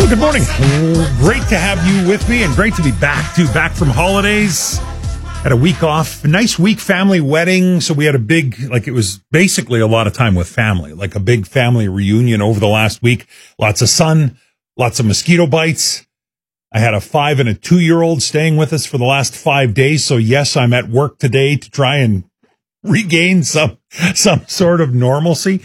Well, good morning. Great to have you with me and great to be back from holidays. Had a week off, a nice week, family wedding. So we had a big, it was basically a lot of time with family, like a big family reunion over the last week. Lots of sun, lots of mosquito bites. I had a 5 and a 2-year-old staying with us for the last 5 days. So yes, I'm at work today to try and regain some sort of normalcy.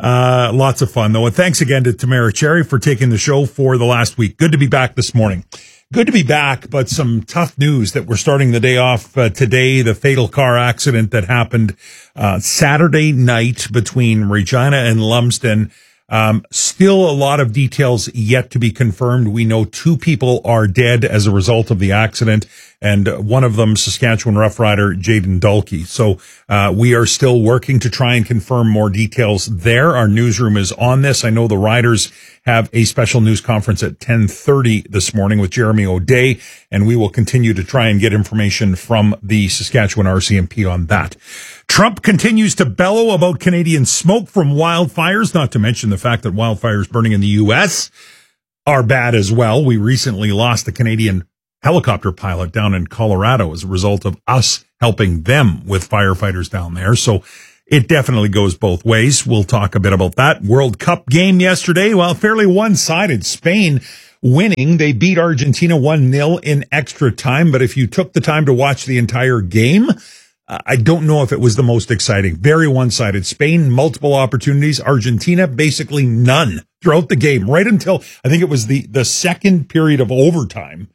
Lots of fun though. And thanks again to Tamara Cherry for taking the show for the last week. Good to be back this morning. Good to be back, but some tough news that we're starting the day off today. The fatal car accident that happened Saturday night between Regina and Lumsden. Still a lot of details yet to be confirmed. We know 2 people are dead as a result of the accident, and one of them, Saskatchewan Rough Rider Jaden Dalkey. So we are still working to try and confirm more details there. Our newsroom is on this. I know the riders have a special news conference at 10:30 this morning with Jeremy O'Day, and we will continue to try and get information from the Saskatchewan RCMP on that. Trump continues to bellow about Canadian smoke from wildfires, not to mention the fact that wildfires burning in the U.S. are bad as well. We recently lost a Canadian helicopter pilot down in Colorado as a result of us helping them with firefighters down there. So it definitely goes both ways. We'll talk a bit about that. World Cup game yesterday, well, fairly one-sided. Spain winning. They beat Argentina 1-0 in extra time. But if you took the time to watch the entire game, I don't know if it was the most exciting. Very one-sided. Spain, multiple opportunities. Argentina, basically none throughout the game, right until I think it was the second period of overtime.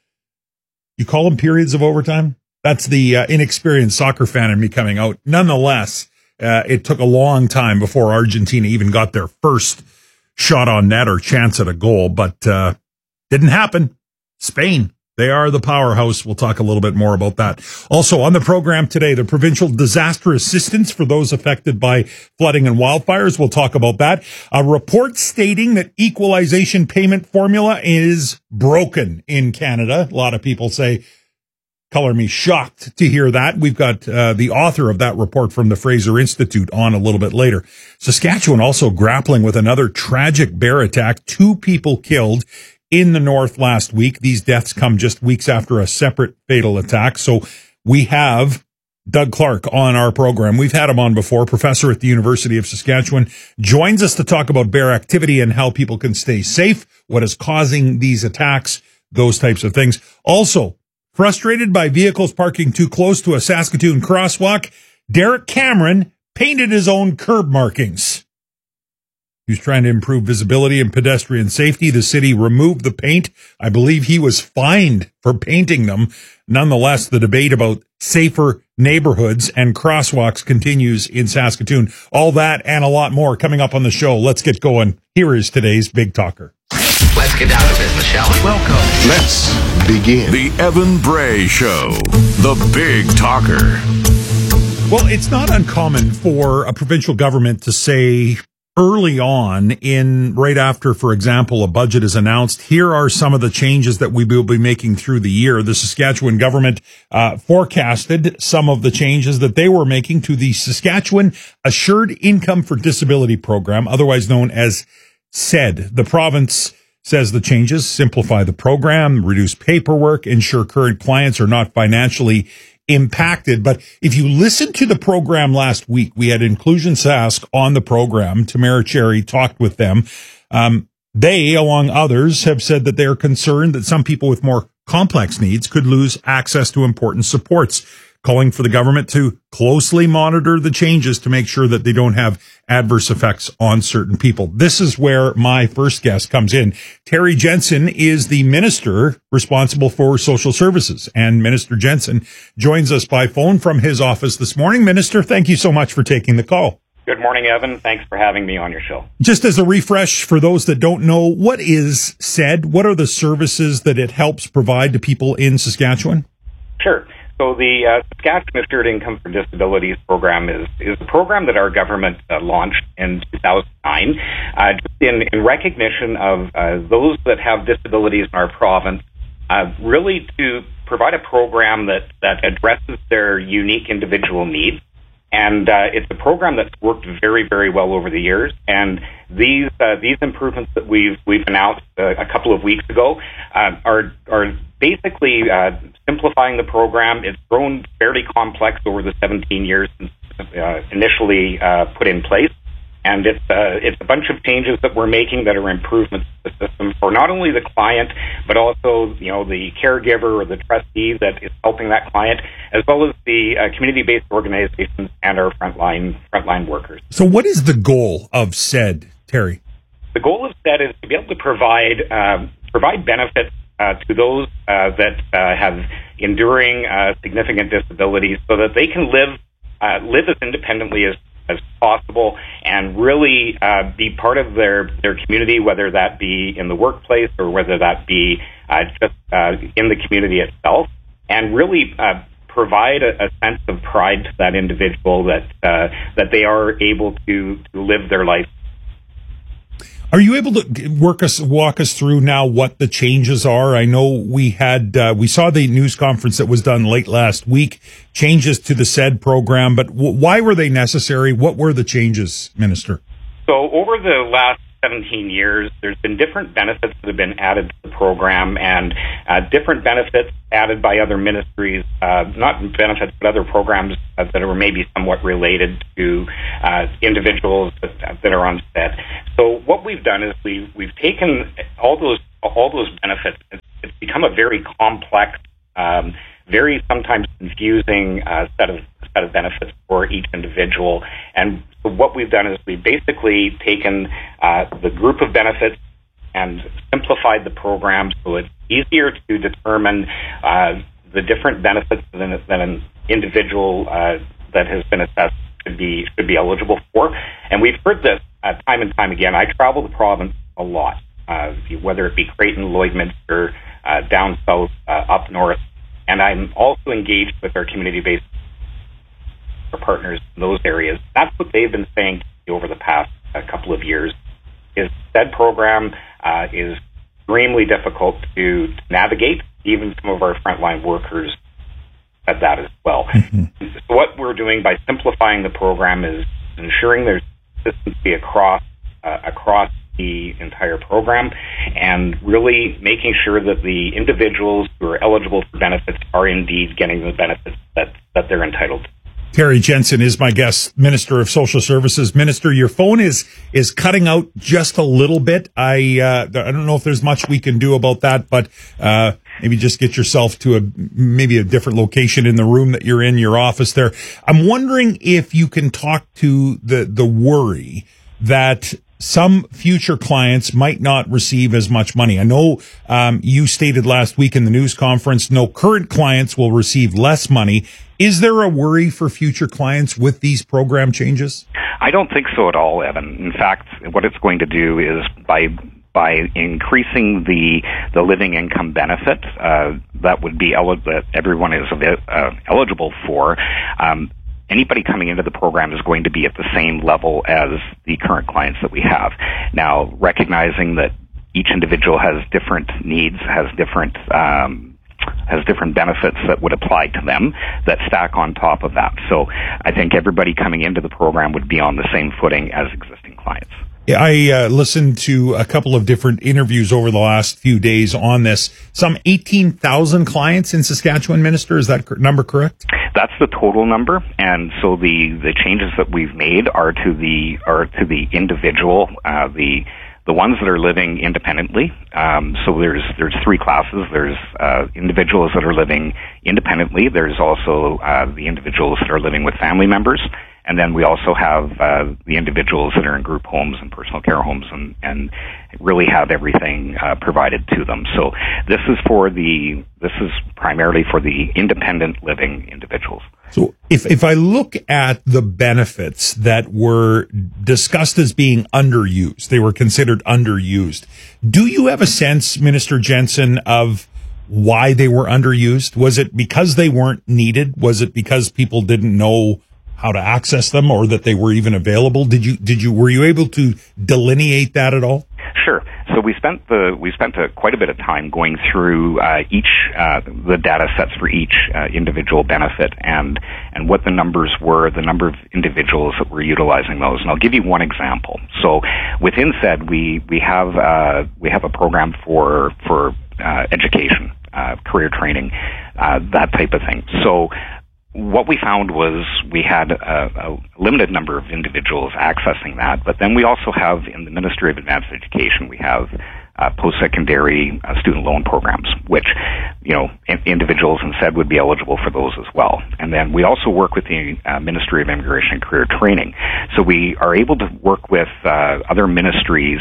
You call them periods of overtime? That's the inexperienced soccer fan in me coming out. Nonetheless, it took a long time before Argentina even got their first shot on net or chance at a goal, but didn't happen. Spain. They are the powerhouse. We'll talk a little bit more about that. Also on the program today, the provincial disaster assistance for those affected by flooding and wildfires. We'll talk about that. A report stating that equalization payment formula is broken in Canada. A lot of people say, color me shocked to hear that. We've got the author of that report from the Fraser Institute on a little bit later. Saskatchewan also grappling with another tragic bear attack. 2 people killed in the north last week. These deaths come just weeks after a separate fatal attack. So we have Doug Clark on our program. We've had him on before. Professor at the University of Saskatchewan joins us to talk about bear activity and how people can stay safe, what is causing these attacks, those types of things. Also, frustrated by vehicles parking too close to a Saskatoon crosswalk, Derek Cameron painted his own curb markings. He was trying to improve visibility and pedestrian safety. The city removed the paint. I believe he was fined for painting them. Nonetheless, the debate about safer neighborhoods and crosswalks continues in Saskatoon. All that and a lot more coming up on the show. Let's get going. Here is today's Big Talker. Let's get down to business, shall we? Welcome. Let's begin. The Evan Bray Show, the Big Talker. Well, it's not uncommon for a provincial government to say early on right after, for example, a budget is announced, here are some of the changes that we will be making through the year. The Saskatchewan government forecasted some of the changes that they were making to the Saskatchewan Assured Income for Disability program, otherwise known as SAID. The province says the changes simplify the program, reduce paperwork, ensure current clients are not financially impacted. But if you listen to the program last week, we had Inclusion Sask on the program. Tamara Cherry talked with them. They, along others, have said that they are concerned that some people with more complex needs could lose access to important supports, calling for the government to closely monitor the changes to make sure that they don't have adverse effects on certain people. This is where my first guest comes in. Terry Jensen is the minister responsible for social services, and Minister Jensen joins us by phone from his office this morning. Minister, thank you so much for taking the call. Good morning, Evan. Thanks for having me on your show. Just as a refresh for those that don't know, what is SAID? What are the services that it helps provide to people in Saskatchewan? Sure. So the Saskatchewan Assured Income for Disabilities program is a program that our government launched in 2009 in recognition of those that have disabilities in our province, really to provide a program that addresses their unique individual needs And it's a program that's worked very, very well over the years. And these improvements that we've announced a couple of weeks ago are basically simplifying the program. It's grown fairly complex over the 17 years since initially put in place. And it's a bunch of changes that we're making that are improvements to the system for not only the client, but also the caregiver or the trustee that is helping that client, as well as the community-based organizations and our frontline workers. So, what is the goal of SED, Terry? The goal of SED is to be able to provide benefits to those that have enduring significant disabilities, so that they can live as independently as possible and really be part of their community, whether that be in the workplace or whether that be just in the community itself, and really provide a sense of pride to that individual that they are able to live their life. Are you able to walk us through now what the changes are? I know we saw the news conference that was done late last week, changes to the SED program, but why were they necessary? What were the changes, Minister? So over the last 17 years, there's been different benefits that have been added to the program, and different benefits added by other ministries, not benefits, but other programs that are maybe somewhat related to individuals that are on SED. So what we've done is we've taken all those benefits. It's become a very complex, very sometimes confusing set of benefits for each individual. And so what we've done is we've basically taken the group of benefits and simplified the program so it's easier to determine the different benefits that an individual that has been assessed should be eligible for. And we've heard this time and time again. I travel the province a lot, whether it be Creighton, Lloydminster, down south, up north, and I'm also engaged with our community-based partners in those areas. That's what they've been saying over the past couple of years. Is SED program is extremely difficult to navigate. Even some of our frontline workers said that as well. So what we're doing by simplifying the program is ensuring there's consistency across the entire program, and really making sure that the individuals who are eligible for benefits are indeed getting the benefits that they're entitled to. Terry Jensen is my guest, Minister of Social Services. Minister, your phone is cutting out just a little bit. I don't know if there's much we can do about that, but maybe just get yourself to maybe a different location in the room that you're in, your office there. I'm wondering if you can talk to the worry that some future clients might not receive as much money. I know you stated last week in the news conference, no current clients will receive less money. Is there a worry for future clients with these program changes? I don't think so at all, Evan. In fact, what it's going to do is by increasing the living income benefit that would be that everyone is eligible for, anybody coming into the program is going to be at the same level as the current clients that we have. Now, recognizing that each individual has different needs, has different benefits that would apply to them that stack on top of that. So I think everybody coming into the program would be on the same footing as existing clients. Yeah, I listened to a couple of different interviews over the last few days on this. Some 18,000 clients in Saskatchewan, Minister. Is that number correct? That's the total number, and so the changes that we've made are to the individual, the ones that are living independently. So there's three classes. There's individuals that are living independently. There's also the individuals that are living with family members. And then we also have the individuals that are in group homes and personal care homes and really have everything provided to them. So this is primarily for the independent living individuals. So if I look at the benefits that were discussed as being underused, they were considered underused. Do you have a sense, Minister Jensen, of why they were underused? Was it because they weren't needed? Was it because people didn't know how to access them or that they were even available? Were you able to delineate that at all? Sure. So we spent quite a bit of time going through the data sets for each individual benefit and what the numbers were, the number of individuals that were utilizing those. And I'll give you one example. So within SED, we have a program for education, career training, that type of thing. So what we found was we had a limited number of individuals accessing that, but then we also have, in the Ministry of Advanced Education, we have post-secondary student loan programs, which, individuals in SED would be eligible for those as well. And then we also work with the Ministry of Immigration and Career Training. So we are able to work with other ministries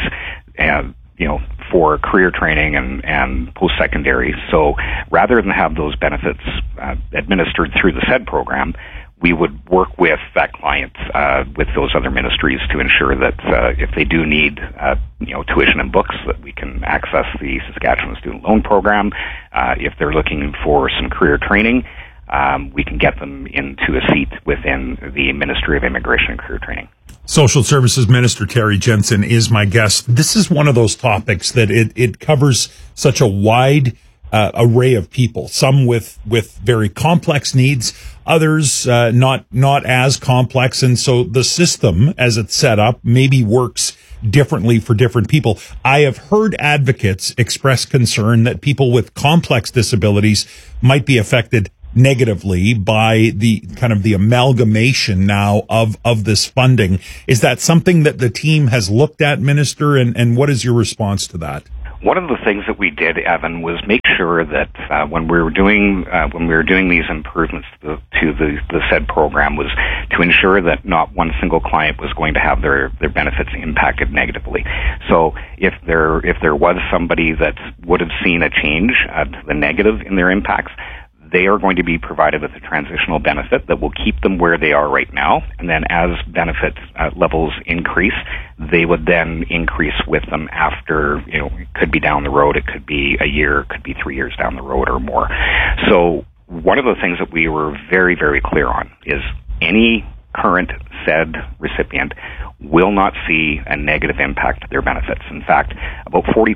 for career training and post-secondary. So rather than have those benefits administered through the SED program, we would work with that client with those other ministries to ensure that if they do need tuition and books, that we can access the Saskatchewan Student Loan Program. If they're looking for some career training, we can get them into a seat within the Ministry of Immigration and Career Training. Social Services Minister Terry Jensen is my guest. This is one of those topics that it covers such a wide array of people, some with very complex needs, others not as complex. And so the system as it's set up maybe works differently for different people. I have heard advocates express concern that people with complex disabilities might be affected negatively by the kind of the amalgamation now of this funding. Is that something that the team has looked at, Minister, and what is your response to that? One of the things that we did, Evan, was make sure that when we were doing these improvements to the SED program, was to ensure that not one single client was going to have their benefits impacted negatively. So if there was somebody that would have seen a change to the negative in their impacts, they are going to be provided with a transitional benefit that will keep them where they are right now. And then as benefit levels increase, they would then increase with them after, it could be down the road, it could be a year, it could be 3 years down the road or more. So one of the things that we were very, very clear on is any current SED recipient will not see a negative impact to their benefits. In fact, about 40%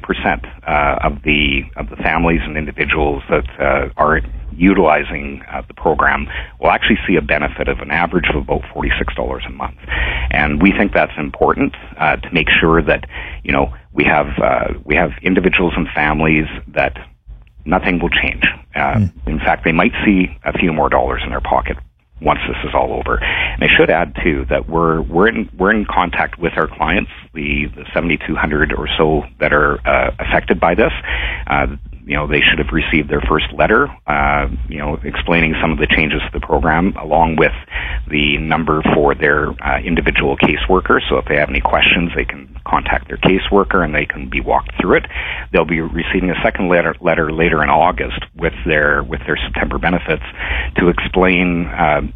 of the families and individuals that are utilizing the program will actually see a benefit of an average of about $46 a month. And we think that's important to make sure that we have individuals and families that nothing will change. In fact, they might see a few more dollars in their pocket once this is all over. And I should add too that we're in contact with our clients, the 7,200 or so that are affected by this. They should have received their first letter, explaining some of the changes to the program, along with the number for their individual caseworker. So if they have any questions, they can contact their caseworker and they can be walked through it. They'll be receiving a second letter later in August with their September benefits to explain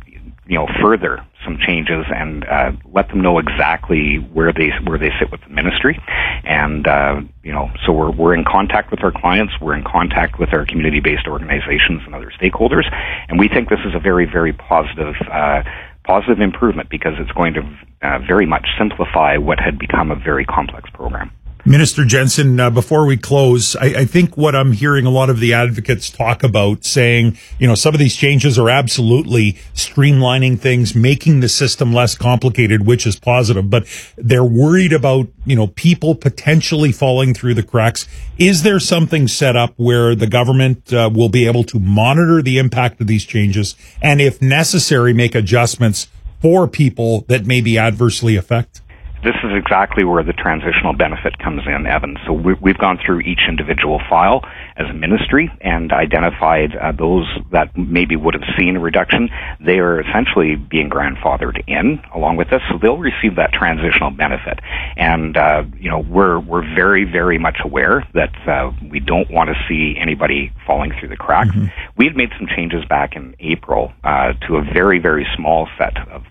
further some changes and let them know exactly where they sit with the ministry. And so we're in contact with our clients, we're in contact with our community-based organizations and other stakeholders, and we think this is a very, very positive improvement because it's going to very much simplify what had become a very complex program. Minister Jensen, before we close, I think what I'm hearing a lot of the advocates talk about, saying, some of these changes are absolutely streamlining things, making the system less complicated, which is positive, but they're worried about, people potentially falling through the cracks. Is there something set up where the government will be able to monitor the impact of these changes and, if necessary, make adjustments for people that may be adversely affected? This is exactly where the transitional benefit comes in, Evan. So we've gone through each individual file as a ministry and identified those that maybe would have seen a reduction. They are essentially being grandfathered in along with this, so they'll receive that transitional benefit. And we're very, very much aware that we don't want to see anybody falling through the cracks. Mm-hmm. We had made some changes back in April to a very, very small set of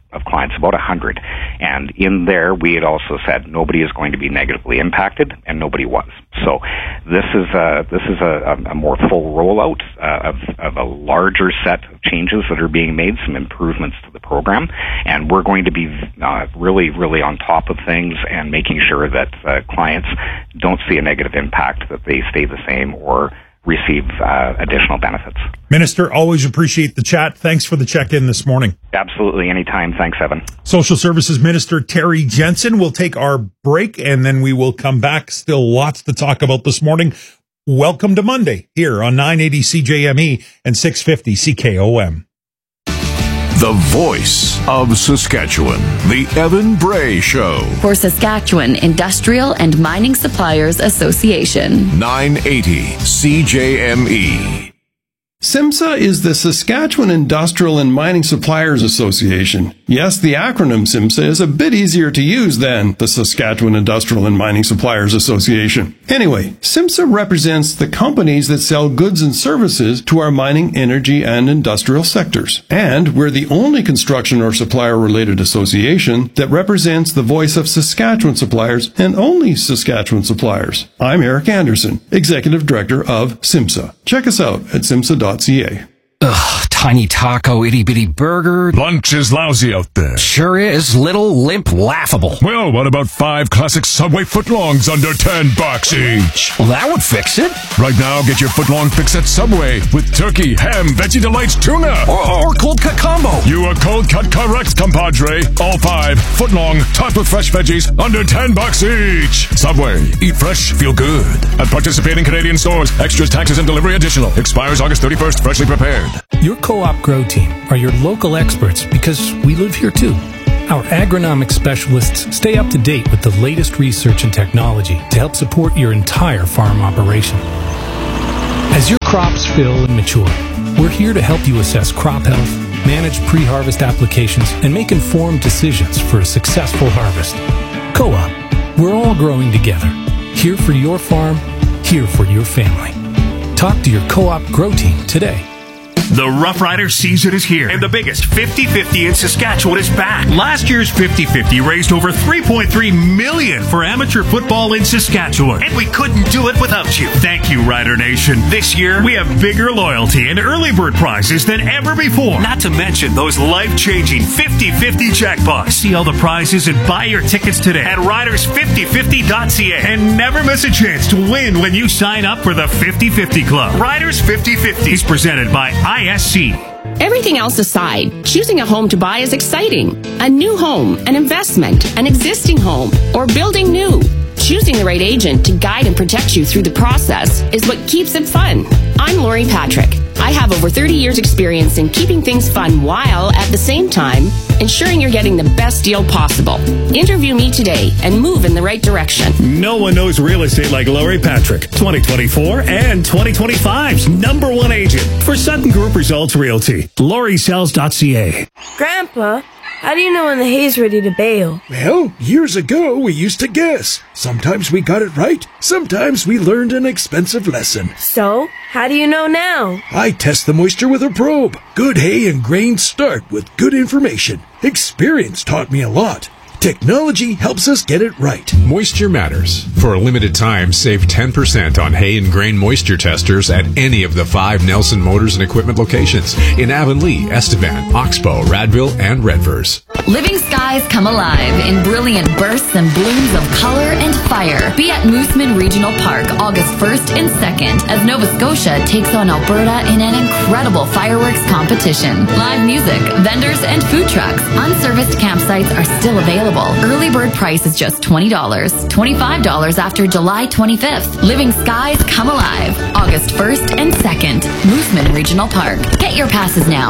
of clients, about 100. And in there, we had also said nobody is going to be negatively impacted, and nobody was. So this is a more full rollout of a larger set of changes that are being made, some improvements to the program, and we're going to be really, really on top of things and making sure that clients don't see a negative impact, that they stay the same or receive additional benefits. Minister, always appreciate the chat. Thanks for the check-in this morning. Absolutely. Anytime. Thanks, Evan. Social Services Minister Terry Jensen. We'll take our break and then we will come back. Still lots to talk about this morning. Welcome to Monday here on 980 CJME and 650 CKOM. The voice of Saskatchewan, the Evan Bray Show. For Saskatchewan Industrial and Mining Suppliers Association. 980 CJME. SIMSA is the Saskatchewan Industrial and Mining Suppliers Association. Yes, the acronym SIMSA is a bit easier to use than the Saskatchewan Industrial and Mining Suppliers Association. Anyway, SIMSA represents the companies that sell goods and services to our mining, energy, and industrial sectors. And we're the only construction or supplier-related association that represents the voice of Saskatchewan suppliers and only Saskatchewan suppliers. I'm Eric Anderson, Executive Director of SIMSA. Check us out at simsa.ca. Ugh, tiny taco, itty-bitty burger. Lunch is lousy out there. Sure is. Little, limp, laughable. Well, what about 5 classic Subway footlongs under $10 each? Well, that would fix it. Right now, get your footlong fix at Subway with turkey, ham, Veggie Delights, tuna. Or cold cut combo. You are cold cut correct, compadre. All 5 footlong, topped with fresh veggies, under $10 each. Subway. Eat fresh, feel good. At participating Canadian stores. Extras, taxes, and delivery additional. Expires August 31st. Freshly prepared. Your Co-op Grow Team are your local experts because we live here too. Our agronomic specialists stay up to date with the latest research and technology to help support your entire farm operation. As your crops fill and mature, we're here to help you assess crop health, manage pre-harvest applications, and make informed decisions for a successful harvest. Co-op, we're all growing together. Here for your farm, here for your family. Talk to your Co-op Grow Team today. The Rough Rider season is here, and the biggest 50-50 in Saskatchewan is back. Last year's 50-50 raised over $3.3 million for amateur football in Saskatchewan, and we couldn't do it without you. Thank you, Rider Nation. This year, we have bigger loyalty and early bird prizes than ever before, not to mention those life-changing 50-50 jackpots. See all the prizes and buy your tickets today at riders5050.ca, and never miss a chance to win when you sign up for the 50-50 Club. Riders 50-50 is presented by ISC. Everything else aside, choosing a home to buy is exciting. A new home, an investment, an existing home, or building new. Choosing the right agent to guide and protect you through the process is what keeps it fun. I'm Lori Patrick. I have over 30 years experience in keeping things fun while, at the same time, ensuring you're getting the best deal possible. Interview me today and move in the right direction. No one knows real estate like Lori Patrick, 2024 and 2025's #1 agent for Sutton Group Results Realty. LoriSells.ca. Grandpa, how do you know when the hay's ready to bale? Well, years ago we used to guess. Sometimes we got it right, sometimes we learned an expensive lesson. So, how do you know now? I test the moisture with a probe. Good hay and grain start with good information. Experience taught me a lot. Technology helps us get it right. Moisture matters. For a limited time, save 10% on hay and grain moisture testers at any of the 5 Nelson Motors and Equipment locations in Avonlea, Estevan, Oxbow, Radville, and Redvers. Living skies come alive in brilliant bursts and blooms of color and fire. Be at Mooseman Regional Park August 1st and 2nd as Nova Scotia takes on Alberta in an incredible fireworks competition. Live music, vendors, and food trucks. Unserviced campsites are still available. Early bird price is just $20. $25 after July 25th. Living skies come alive August 1st and 2nd. Mooseman Regional Park. Get your passes now.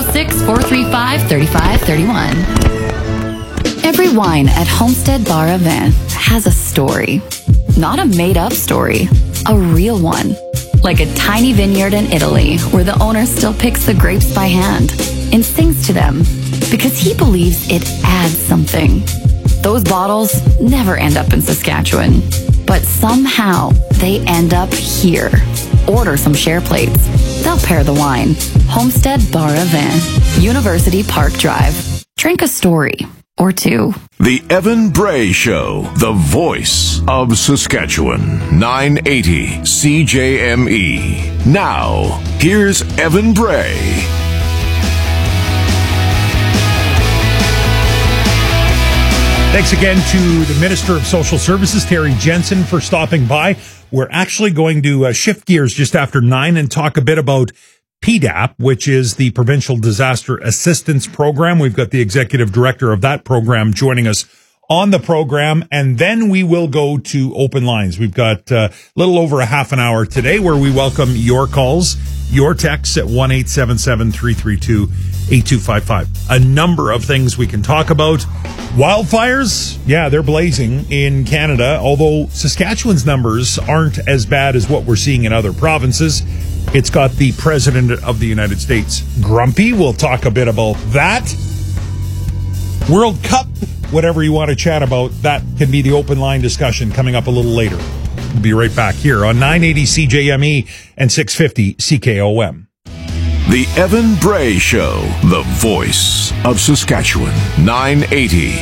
306-435-3531. Every wine at Homestead Bar Avant has a story. Not a made-up story. A real one. Like a tiny vineyard in Italy where the owner still picks the grapes by hand and sings to them because he believes it adds something. Those bottles never end up in Saskatchewan, but somehow they end up here. Order some share plates. They'll pair the wine. Homestead Bar Avant, University Park Drive. drink a story or two. The Evan Bray Show, the voice of Saskatchewan. 980 CJME. Now, here's Evan Bray. Thanks again to the Minister of Social Services, Terry Jensen, for stopping by. We're actually going to shift gears just after 9 and talk a bit about PDAP, which is the Provincial Disaster Assistance Program. We've got the executive director of that program joining us on the program, and then we will go to open lines. We've got a little over a half an hour today where we welcome your calls, your texts at 1-877-332-8255. A number of things we can talk about. Wildfires, yeah, they're blazing in Canada, although Saskatchewan's numbers aren't as bad as what we're seeing in other provinces. It's got the President of the United States grumpy. We'll talk a bit about that. World Cup, whatever you want to chat about, that can be the open line discussion coming up a little later. We'll be right back here on 980 CJME and 650 CKOM. The Evan Bray Show, the voice of Saskatchewan. 980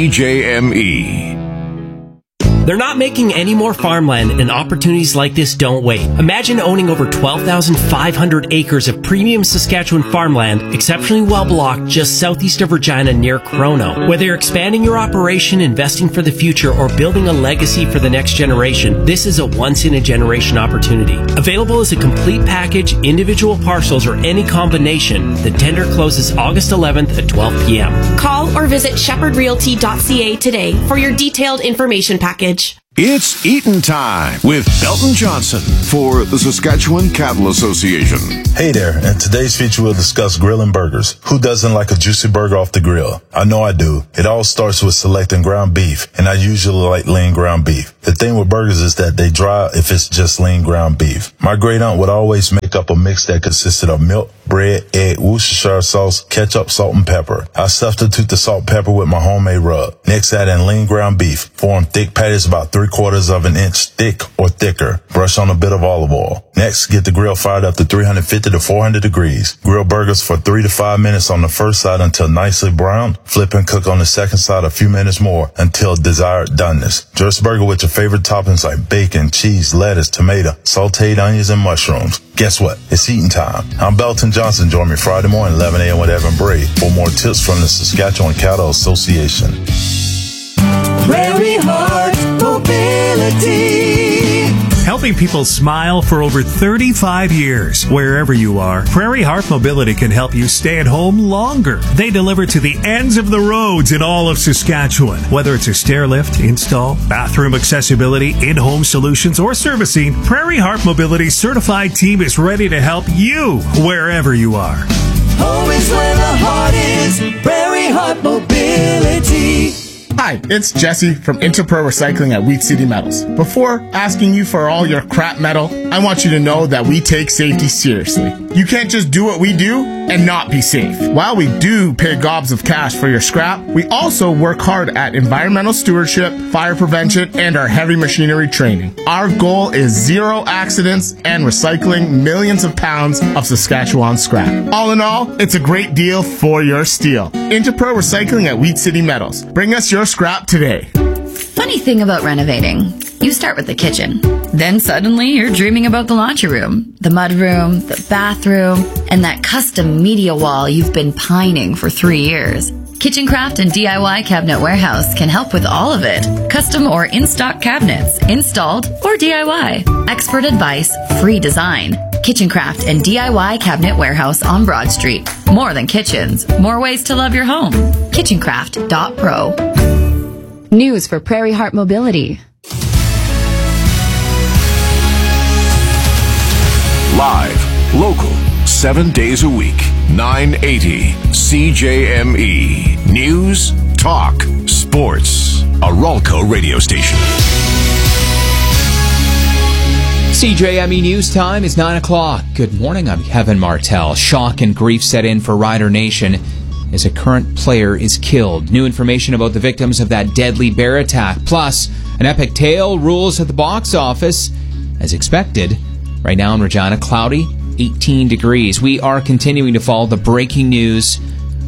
CJME. They're not making any more farmland, and opportunities like this don't wait. Imagine owning over 12,500 acres of premium Saskatchewan farmland, exceptionally well blocked just southeast of Regina near Crono. Whether you're expanding your operation, investing for the future, or building a legacy for the next generation, this is a once-in-a-generation opportunity. Available as a complete package, individual parcels, or any combination, the tender closes August 11th at 12 p.m. Call or visit shepherdrealty.ca today for your detailed information package. It's eatin' time with Belton Johnson for the Saskatchewan Cattle Association. Hey there, in today's feature we'll discuss grilling burgers. Who doesn't like a juicy burger off the grill? I know I do. It all starts with selecting ground beef, and I usually like lean ground beef. The thing with burgers is that they dry if it's just lean ground beef. My great aunt would always make up a mix that consisted of milk, bread, egg, Worcestershire sauce, ketchup, salt, and pepper. I substitute the salt and pepper with my homemade rub. Next, add in lean ground beef. Form thick patties about 3/4 of an inch thick or thicker. Brush on a bit of olive oil. Next, get the grill fired up to 350 to 400 degrees. Grill burgers for 3 to 5 minutes on the first side until nicely browned. Flip and cook on the second side a few minutes more until desired doneness. Dress burger with your favorite toppings like bacon, cheese, lettuce, tomato, sauteed onions, and mushrooms. Guess what? It's eating time. I'm Belton Johnson. Join me Friday morning, 11 a.m. with Evan Bray for more tips from the Saskatchewan Cattle Association. Prairie Heart Mobility. Helping people smile for over 35 years. Wherever you are, Prairie Heart Mobility can help you stay at home longer. They deliver to the ends of the roads in all of Saskatchewan. Whether it's a stair lift, install, bathroom accessibility, in-home solutions, or servicing, Prairie Heart Mobility's certified team is ready to help you wherever you are. Home is where the heart is. Prairie Heart Mobility. Hi, it's Jesse from Interpro Recycling at Wheat City Metals. Before asking you for all your crap metal, I want you to know that we take safety seriously. You can't just do what we do and not be safe. While we do pay gobs of cash for your scrap, we also work hard at environmental stewardship, fire prevention, and our heavy machinery training. Our goal is zero accidents and recycling millions of pounds of Saskatchewan scrap. All in all, it's a great deal for your steel. Interpro Recycling at Wheat City Metals. Bring us your scrap today. Funny thing about renovating. You start with the kitchen. Then suddenly you're dreaming about the laundry room, the mudroom, the bathroom, and that custom media wall you've been pining for 3 years. KitchenCraft and DIY Cabinet Warehouse can help with all of it. Custom or in-stock cabinets, installed or DIY. Expert advice, free design. KitchenCraft and DIY Cabinet Warehouse on Broad Street. More than kitchens, more ways to love your home. KitchenCraft.pro. News for Prairie Heart Mobility. Live, local, 7 days a week. 980 CJME. News, talk, sports. A Ralco radio station. CJME News Time is 9 o'clock. Good morning, I'm Kevin Martell. Shock and grief set in for Rider Nation as a current player is killed. New information about the victims of that deadly bear attack. Plus, an epic tale rules at the box office as expected. Right now in Regina, cloudy, 18 degrees. We are continuing to follow the breaking news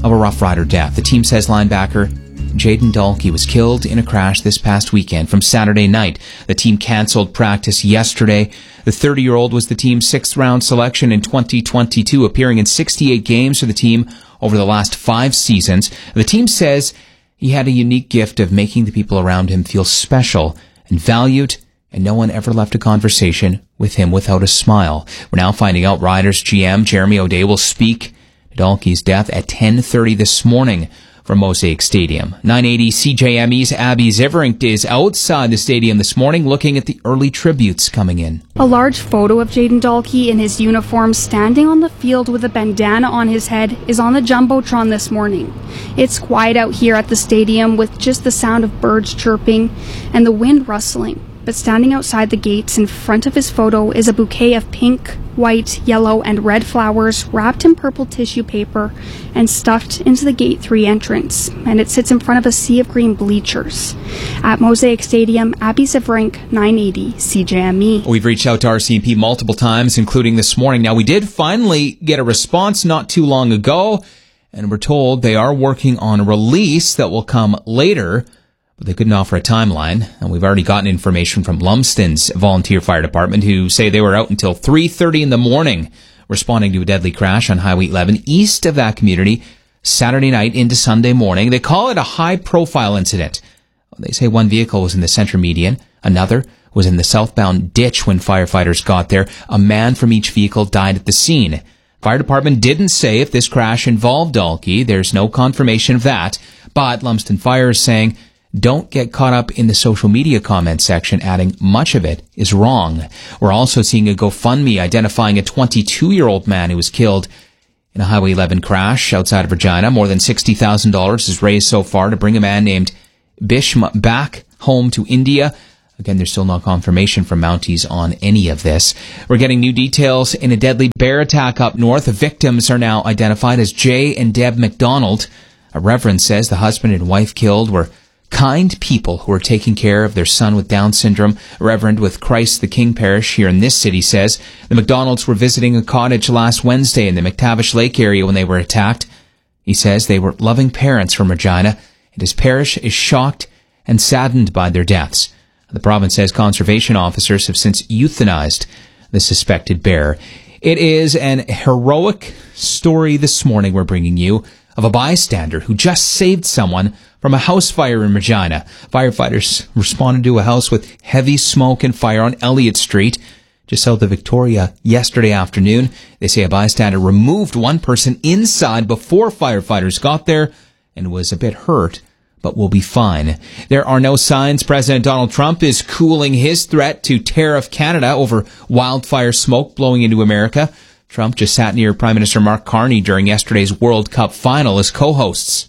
of a Rough Rider death. The team says linebacker Jaden Dalkey was killed in a crash this past weekend from Saturday night. The team canceled practice yesterday. The 30-year-old was the team's 6th-round selection in 2022, appearing in 68 games for the team over the last 5 seasons. The team says he had a unique gift of making the people around him feel special and valued, and no one ever left a conversation with him without a smile. We're now finding out Riders GM Jeremy O'Day will speak to Dalkey's death at 10:30 this morning from Mosaic Stadium. 980 CJME's Abby Ziverink is outside the stadium this morning looking at the early tributes coming in. A large photo of Jaden Dalkey in his uniform standing on the field with a bandana on his head is on the Jumbotron this morning. It's quiet out here at the stadium with just the sound of birds chirping and the wind rustling. But standing outside the gates in front of his photo is a bouquet of pink, white, yellow, and red flowers wrapped in purple tissue paper and stuffed into the Gate 3 entrance. And it sits in front of a sea of green bleachers. At Mosaic Stadium, Abby Ziverink, 980 CJME. We've reached out to RCMP multiple times, including this morning. Now, we did finally get a response not too long ago, and we're told they are working on a release that will come later. They couldn't offer a timeline, and we've already gotten information from Lumsden's volunteer fire department who say they were out until 3:30 in the morning responding to a deadly crash on Highway 11 east of that community Saturday night into Sunday morning. They call it a high-profile incident. They say one vehicle was in the center median, another was in the southbound ditch when firefighters got there. A man from each vehicle died at the scene. Fire department didn't say if this crash involved Dalkey. There's no confirmation of that, but Lumsden Fire is saying don't get caught up in the social media comment section, adding much of it is wrong. We're also seeing a GoFundMe identifying a 22-year-old man who was killed in a Highway 11 crash outside of Regina. More than $60,000 is raised so far to bring a man named Bishma back home to India. Again, there's still no confirmation from Mounties on any of this. We're getting new details in a deadly bear attack up north. The victims are now identified as Jay and Deb McDonald. A reverend says the husband and wife killed were kind people who are taking care of their son with Down syndrome. A reverend with Christ the King Parish here in this city says the McDonalds were visiting a cottage last Wednesday in the McTavish Lake area when they were attacked. He says they were loving parents from Regina, and his parish is shocked and saddened by their deaths. The province says conservation officers have since euthanized the suspected bear. It is an heroic story this morning we're bringing you of a bystander who just saved someone from a house fire in Regina. Firefighters responded to a house with heavy smoke and fire on Elliott Street, just south of Victoria, yesterday afternoon. They say a bystander removed one person inside before firefighters got there and was a bit hurt, but will be fine. There are no signs President Donald Trump is cooling his threat to tariff Canada over wildfire smoke blowing into America. Trump just sat near Prime Minister Mark Carney during yesterday's World Cup final as co-hosts.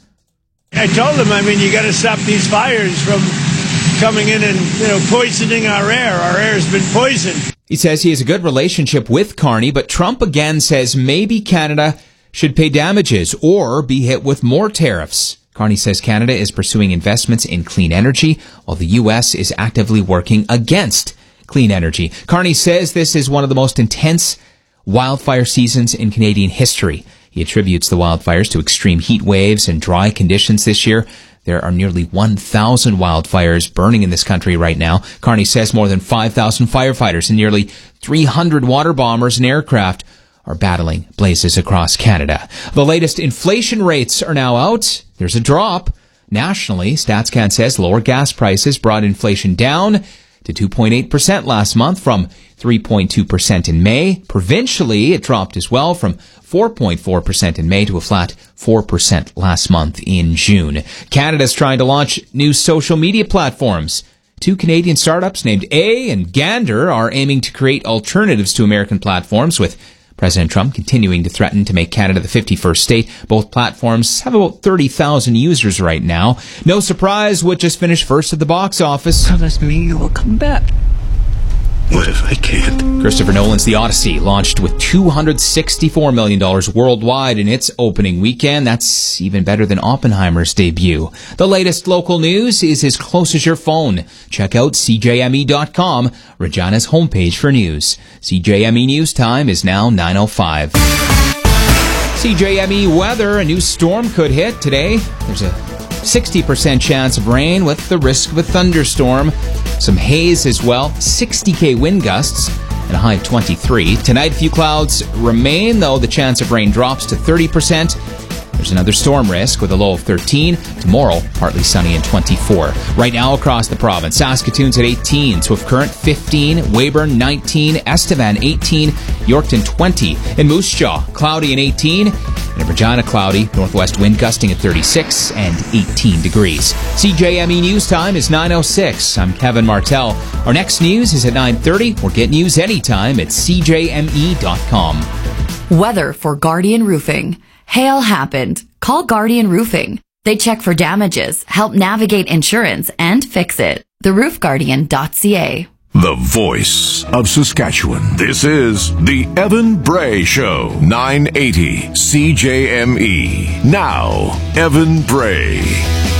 I told him, you got to stop these fires from coming in and, poisoning our air. Our air's been poisoned. He says he has a good relationship with Carney, but Trump again says maybe Canada should pay damages or be hit with more tariffs. Carney says Canada is pursuing investments in clean energy, while the U.S. is actively working against clean energy. Carney says this is one of the most intense wildfire seasons in Canadian history. He attributes the wildfires to extreme heat waves and dry conditions this year. There are nearly 1,000 wildfires burning in this country right now. Carney says more than 5,000 firefighters and nearly 300 water bombers and aircraft are battling blazes across Canada. The latest inflation rates are now out. There's a drop. Nationally, StatsCan says lower gas prices brought inflation down to 2.8% last month from 3.2% in May. Provincially, it dropped as well from 4.4% in May to a flat 4% last month in June. Canada's trying to launch new social media platforms. 2 Canadian startups named A and Gander are aiming to create alternatives to American platforms, with President Trump continuing to threaten to make Canada the 51st state. Both platforms have about 30,000 users right now. No surprise what just finished first at the box office. Promise me you will come back. What if I can't? Christopher Nolan's The Odyssey launched with $264 million worldwide in its opening weekend. That's even better than Oppenheimer's debut. The latest local news is as close as your phone. Check out CJME.com, Regina's homepage for news. CJME News Time is now 9:05. CJME weather, a new storm could hit today. There's a 60% chance of rain with the risk of a thunderstorm. Some haze as well, 60 wind gusts, and a high of 23. Tonight, a few clouds remain, though the chance of rain drops to 30%. There's another storm risk with a low of 13. Tomorrow, partly sunny and 24. Right now across the province, Saskatoon's at 18, Swift Current 15, Weyburn 19, Estevan 18, Yorkton 20. In Moose Jaw, cloudy and 18. And in Regina, cloudy, northwest wind gusting at 36 and 18 degrees. CJME News Time is 9:06. I'm Kevin Martell. Our next news is at 9:30. Or get news anytime at cjme.com. Weather for Guardian Roofing. Hail happened. Call Guardian Roofing. They check for damages, help navigate insurance, and fix it. TheRoofGuardian.ca. The voice of Saskatchewan. This is the Evan Bray Show. 980 CJME. Now, Evan Bray.